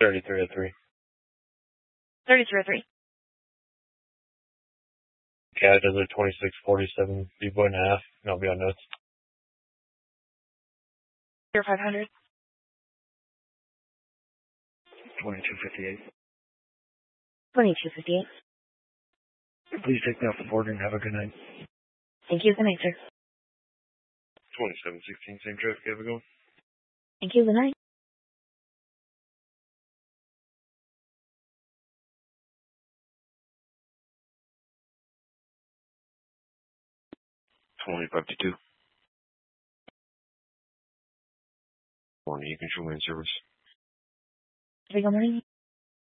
3303. 3303. Cat Desert 2647, B-boy and a half, and I'll be on notes. 0500. 2258. 2258. Please take me off the border and have a good night. Thank you. Good night, sir. 2716, same traffic, have a go. Thank you. Good night. Morning, you control main service. Good morning.